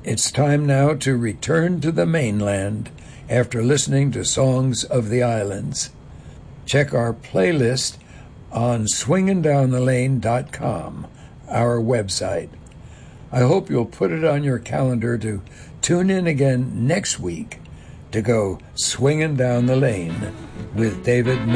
It's time now to return to the mainland after listening to Songs of the Islands. Check our playlist on swingindownthelane.com, our website. I hope you'll put it on your calendar to tune in again next week to go swinging down the lane with David